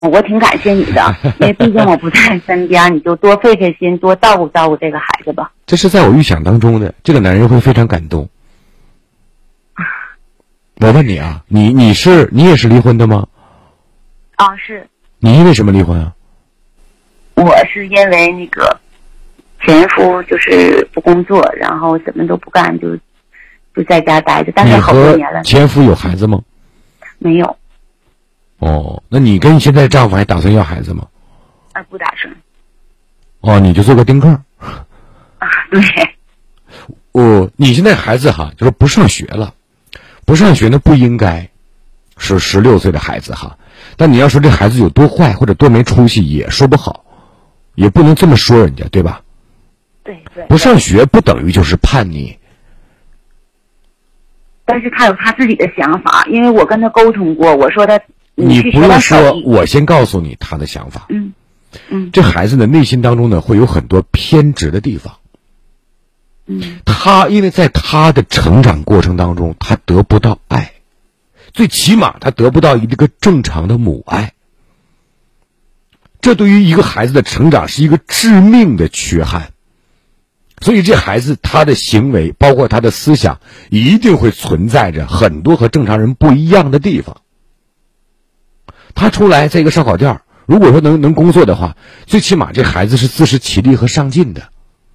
我挺感谢你的，因为毕竟我不在身边，你就多费费心，多照顾照顾这个孩子吧。 这是在我预想当中的，这个男人会非常感动。我问你啊，你也是离婚的吗？ 啊，是。 你因为什么离婚啊？ 我是因为那个前夫就是不工作，然后什么都不干，就在家待着，但是好多年了。 你和前夫有孩子吗？ 没有。 哦，那你跟现在丈夫还打算要孩子吗？ 不打算。 哦，你就做个丁克。 对。 你现在孩子哈，就是不上学了，不上学呢不应该是16岁的孩子哈，但你要说这孩子有多坏或者多没出息也说不好，也不能这么说人家，对吧？ 对。 不上学不等于就是叛逆。 但是他有他自己的想法，因为我跟他沟通过，我说他你不用说，我先告诉你他的想法。这孩子的内心当中呢，会有很多偏执的地方。他因为在他的成长过程当中，他得不到爱，最起码他得不到一个正常的母爱。这对于一个孩子的成长是一个致命的缺憾。所以这孩子他的行为包括他的思想一定会存在着很多和正常人不一样的地方。他出来在一个烧烤店，如果说能工作的话，最起码这孩子是自食其力和上进的。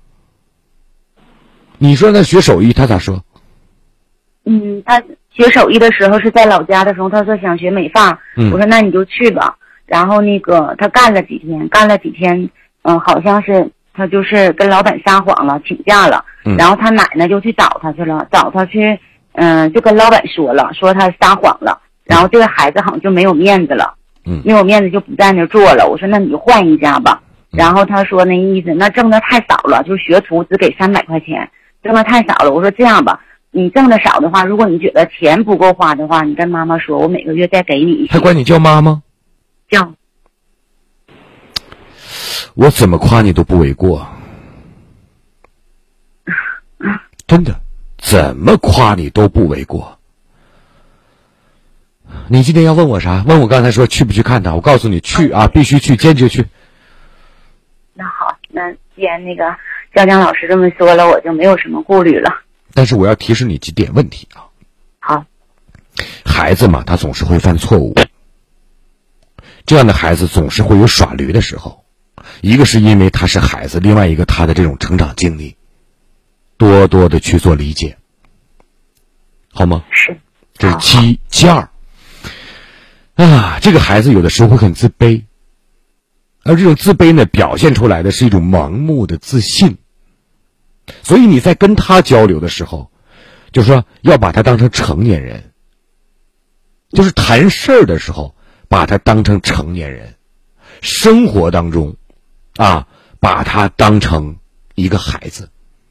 你说他学手艺，他咋说？ 他学手艺的时候是在老家的时候，他说想学美发，我说那你就去吧。然后那个他干了几天，好像是他就是跟老板撒谎了，请假了。然后他奶奶就去找他去了，就跟老板说他撒谎了。然后这个孩子好像就没有面子了，没有面子就不在那做了。我说那你就换一家吧。然后他说那意思那挣的太少了，就学徒只给300块钱，挣的太少了。我说这样吧，你挣的少的话，如果你觉得钱不够花的话，你跟妈妈说，我每个月再给你一些。 他管你叫妈吗？ 叫。 我怎么夸你都不为过，真的，怎么夸你都不为过。你今天要问我啥？问我刚才说去不去看他？我告诉你去啊，必须去，坚决去。 那好，那既然那个江江老师这么说了，我就没有什么顾虑了。 但是我要提示你几点问题啊。 好。 孩子嘛，他总是会犯错误，这样的孩子总是会有耍驴的时候。一个是因为他是孩子，另外一个他的这种成长经历，多多的去做理解，好吗？ 是。 这是其二。这个孩子有的时候会很自卑，而这种自卑呢，表现出来的是一种盲目的自信。所以你在跟他交流的时候，就是说要把他当成成年人，就是谈事儿的时候把他当成成年人，生活当中把他当成一个孩子。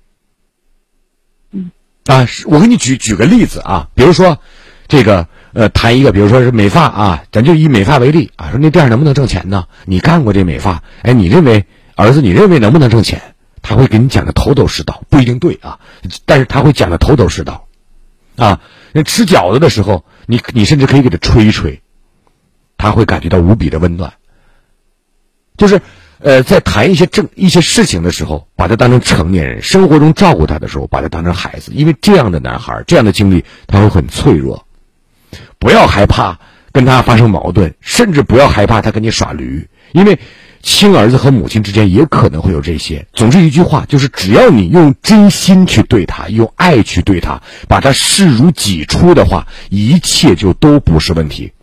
我给你举个例子啊，比如说这个谈一个，比如说是美发咱就以美发为例说那店能不能挣钱呢？你干过这美发，你认为儿子能不能挣钱？他会给你讲的头头是道，不一定对但是他会讲的头头是道那吃饺子的时候，你甚至可以给他吹一吹，他会感觉到无比的温暖。就是在谈一些事情的时候，把他当成成年人；生活中照顾他的时候，把他当成孩子。因为这样的男孩，这样的经历，他会很脆弱。不要害怕跟他发生矛盾，甚至不要害怕他跟你耍驴，因为亲儿子和母亲之间也可能会有这些。总之一句话，就是只要你用真心去对他，用爱去对他，把他视如己出的话，一切就都不是问题。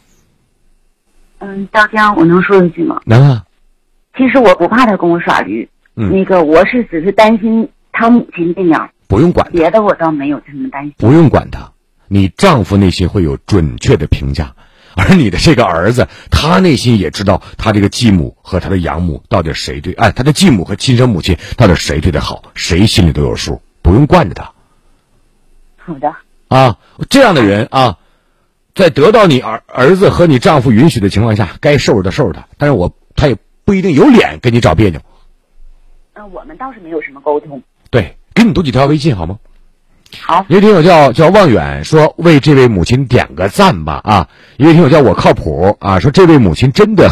大江，我能说一句吗？ 能啊。 其实我不怕他跟我耍驴，那个我只是担心他母亲这样。 不用管他， 别的我倒没有这么担心。 不用管他，你丈夫内心会有准确的评价，而你的这个儿子，他内心也知道他这个继母和他的养母到底谁对，他的继母和亲生母亲到底谁对他好，谁心里都有数，不用惯着他。 好的。 这样的人在得到你儿子和你丈夫允许的情况下，该收拾的收拾他，但是他也不一定有脸跟你找别扭。 我们倒是没有什么沟通。 对，给你读几条微信好吗？ 好。 一位听友叫望远说为这位母亲点个赞吧啊！一位听友叫我靠谱啊，说这位母亲真的